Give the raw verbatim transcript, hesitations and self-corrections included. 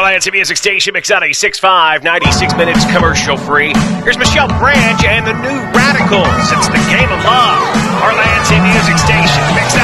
Lansing Music Station, Mix ninety-six point five, ninety-six minutes commercial free. Here's Michelle Branch and the New Radicals. It's the Game of Love. Our Lansing Music Station, Mix